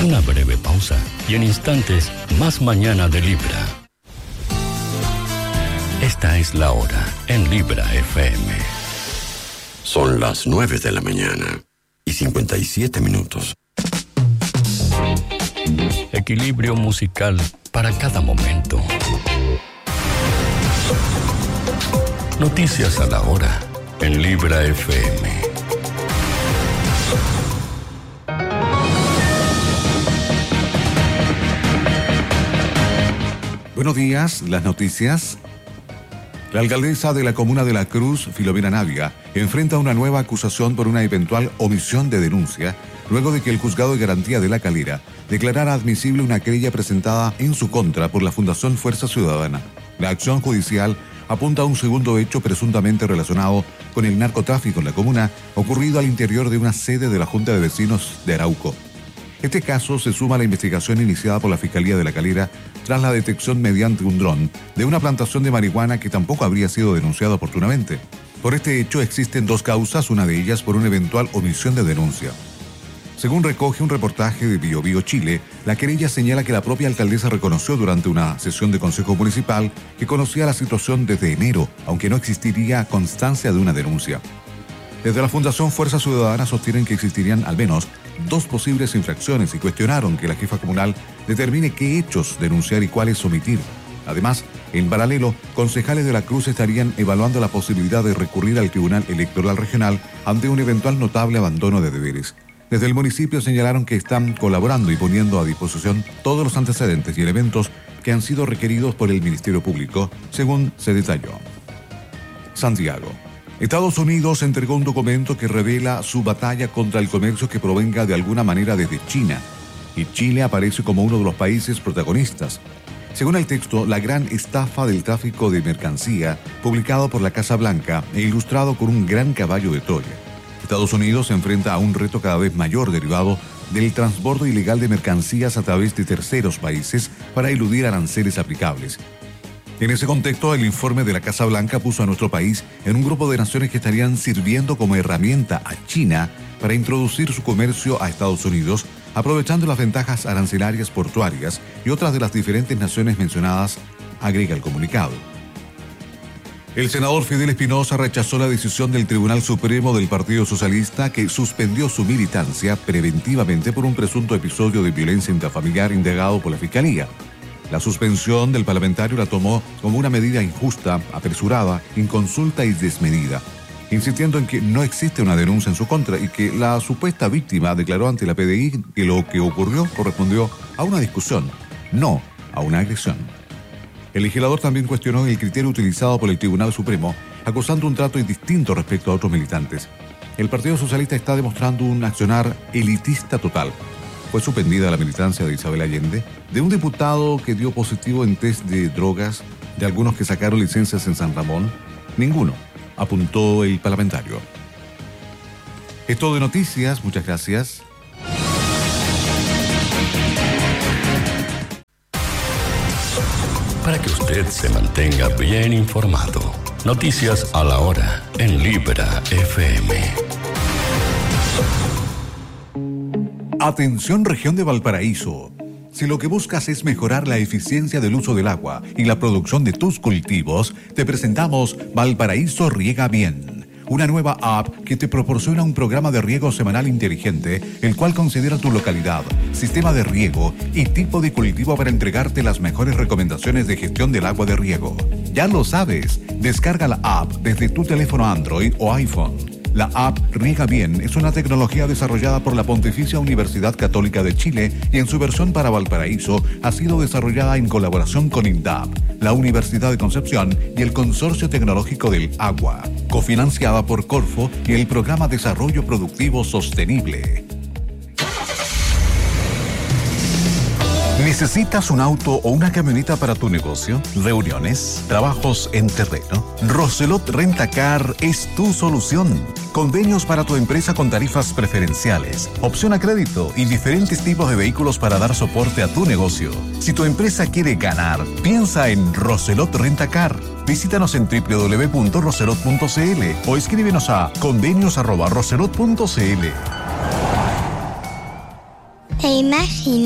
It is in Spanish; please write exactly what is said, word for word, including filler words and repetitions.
Una breve pausa y en instantes más mañana de Libra. Esta es la hora en Libra F M. Son las nueve de la mañana y cincuenta y siete minutos. Equilibrio musical para cada momento. Noticias a la hora en Libra F M. Buenos días, las noticias. La alcaldesa de la comuna de La Cruz, Filomena Navia, enfrenta una nueva acusación por una eventual omisión de denuncia, luego de que el Juzgado de Garantía de La Calera declarara admisible una querella presentada en su contra por la Fundación Fuerza Ciudadana. La acción judicial apunta a un segundo hecho presuntamente relacionado con el narcotráfico en la comuna, ocurrido al interior de una sede de la Junta de Vecinos de Arauco. Este caso se suma a la investigación iniciada por la Fiscalía de La Calera tras la detección mediante un dron de una plantación de marihuana que tampoco habría sido denunciada oportunamente. Por este hecho existen dos causas, una de ellas por una eventual omisión de denuncia. Según recoge un reportaje de Bio Bio Chile, la querella señala que la propia alcaldesa reconoció durante una sesión de Consejo Municipal que conocía la situación desde enero, aunque no existiría constancia de una denuncia. Desde la Fundación Fuerza Ciudadana sostienen que existirían al menos dos posibles infracciones y cuestionaron que la jefa comunal determine qué hechos denunciar y cuáles omitir. Además, en paralelo, concejales de La Cruz estarían evaluando la posibilidad de recurrir al Tribunal Electoral Regional ante un eventual notable abandono de deberes. Desde el municipio señalaron que están colaborando y poniendo a disposición todos los antecedentes y elementos que han sido requeridos por el Ministerio Público, según se detalló. Santiago. Estados Unidos entregó un documento que revela su batalla contra el comercio que provenga de alguna manera desde China, y Chile aparece como uno de los países protagonistas. Según el texto, la gran estafa del tráfico de mercancía, publicado por la Casa Blanca e ilustrado con un gran caballo de Troya. Estados Unidos se enfrenta a un reto cada vez mayor derivado del transbordo ilegal de mercancías a través de terceros países para eludir aranceles aplicables. En ese contexto, el informe de la Casa Blanca puso a nuestro país en un grupo de naciones que estarían sirviendo como herramienta a China para introducir su comercio a Estados Unidos, aprovechando las ventajas arancelarias portuarias y otras de las diferentes naciones mencionadas, agrega el comunicado. El senador Fidel Espinosa rechazó la decisión del Tribunal Supremo del Partido Socialista que suspendió su militancia preventivamente por un presunto episodio de violencia intrafamiliar indagado por la Fiscalía. La suspensión del parlamentario la tomó como una medida injusta, apresurada, inconsulta y desmedida, insistiendo en que no existe una denuncia en su contra y que la supuesta víctima declaró ante la P D I que lo que ocurrió correspondió a una discusión, no a una agresión. El legislador también cuestionó el criterio utilizado por el Tribunal Supremo, acusando un trato distinto respecto a otros militantes. El Partido Socialista está demostrando un accionar elitista total. Fue suspendida la militancia de Isabel Allende, de un diputado que dio positivo en test de drogas, de algunos que sacaron licencias en San Ramón. Ninguno, apuntó el parlamentario. Es todo de noticias, muchas gracias. Para que usted se mantenga bien informado, noticias a la hora en Libra F M. Atención región de Valparaíso. Si lo que buscas es mejorar la eficiencia del uso del agua y la producción de tus cultivos, te presentamos Valparaíso Riega Bien, una nueva app que te proporciona un programa de riego semanal inteligente, el cual considera tu localidad, sistema de riego y tipo de cultivo para entregarte las mejores recomendaciones de gestión del agua de riego. Ya lo sabes, descarga la app desde tu teléfono Android o iPhone. La app Riega Bien es una tecnología desarrollada por la Pontificia Universidad Católica de Chile y en su versión para Valparaíso ha sido desarrollada en colaboración con INDAP, la Universidad de Concepción y el Consorcio Tecnológico del Agua, cofinanciada por Corfo y el Programa Desarrollo Productivo Sostenible. ¿Necesitas un auto o una camioneta para tu negocio? ¿Reuniones? ¿Trabajos en terreno? Roselot Rentacar es tu solución. Convenios para tu empresa con tarifas preferenciales, opción a crédito y diferentes tipos de vehículos para dar soporte a tu negocio. Si tu empresa quiere ganar, piensa en Roselot Rentacar. Visítanos en doble u doble u doble u punto roselot punto c l o escríbenos a convenios arroba roselot punto c l. ¿Te imaginas?